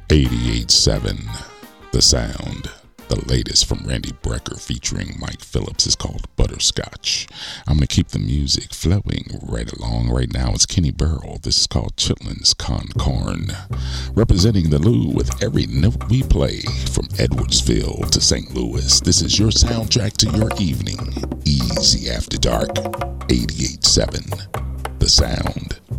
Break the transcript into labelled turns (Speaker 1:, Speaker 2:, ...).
Speaker 1: 88.7 The Sound. The latest from Randy Brecker featuring Mike Phillips is called Butterscotch. I'm going to keep the music flowing right along. Right now it's Kenny Burrell. This is called Chitlins Concorn. Representing the Lou with every note we play from Edwardsville to St. Louis. This is your soundtrack to your evening. Easy After Dark. 88.7 The Sound.